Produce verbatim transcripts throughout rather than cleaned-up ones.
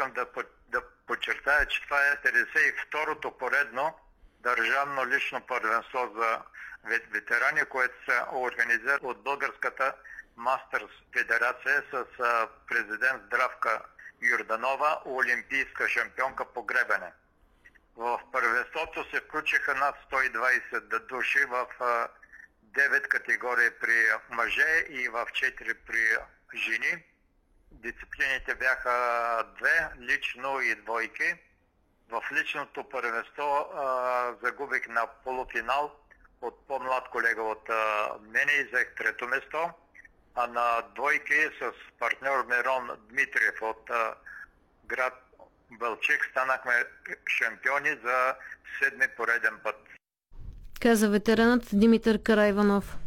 искам да, да подчертая, че това е петдесет и второто поредно държавно лично първенство за ветерани, което се организира от Българската Мастърс федерация с президент Здравка Йорданова, олимпийска шампионка по гребене. В първенството се включиха над сто и двадесет души в девет категории при мъже и в четири при жени. Дисциплините бяха две, лично и двойки. В личното първенство а, загубих на полуфинал от по-млад колега от а, мене и взех трето место. А на двойки с партньор Мирон Дмитриев от а, град Бълчик станахме шампиони за седми пореден път. Каза ветеранът Димитър Карайванов.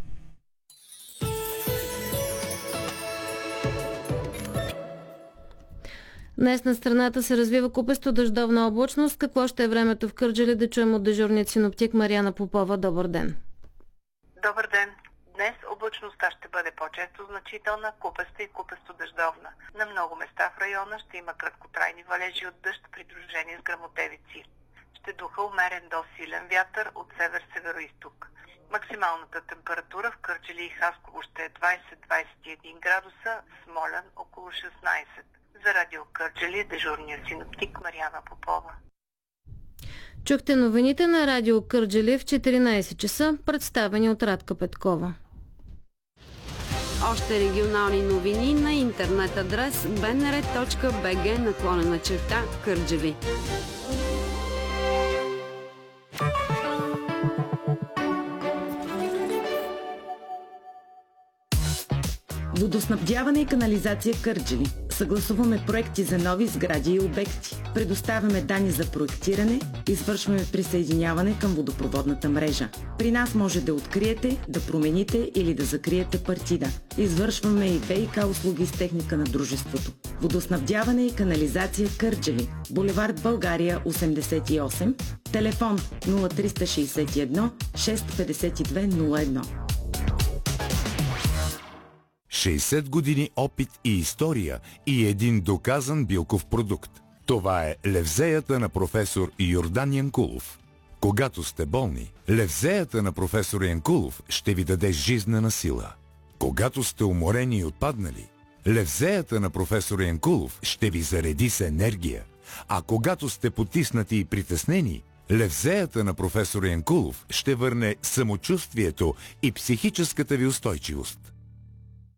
Днес на страната се развива купесто дъждовна облачност. Какво ще е времето в Кърджали, да чуем от дежурният синоптик Мариана Попова. Добър ден! Добър ден! Днес облачността ще бъде по-често значителна, купеста и купесто дъждовна. На много места в района ще има краткотрайни валежи от дъжд, придружени с гръмотевици. Ще духа умерен до силен вятър от север-североизток. Максималната температура в Кърджали и Хасково ще е двадесет до двадесет и един градуса, Смолян около шестнадесет. За радио Кърджали, дежурният синоптик Мариана Попова. Чухте новините на радио Кърджали в четиринадесет часа, представени от Радка Петкова. Още регионални новини на интернет адрес бе ен ер точка би джи наклонена черта Кърджали. Водоснабдяване и канализация Кърджали. Съгласуваме проекти за нови сгради и обекти. Предоставяме данни за проектиране, извършваме присъединяване към водопроводната мрежа. При нас може да откриете, да промените или да закриете партида. Извършваме и ВиК услуги с техника на дружеството. Водоснабдяване и канализация Кърджали. Булевард България осемдесет и осем. Телефон нула три шест едно шест пет две нула едно. шейсет години опит и история и един доказан билков продукт. Това е левзеята на професор Йордан Янкулов. Когато сте болни, левзеята на професор Янкулов ще ви даде жизнена сила. Когато сте уморени и отпаднали, левзеята на професор Янкулов ще ви зареди с енергия. А когато сте потиснати и притеснени, левзеята на професор Янкулов ще върне самочувствието и психическата ви устойчивост.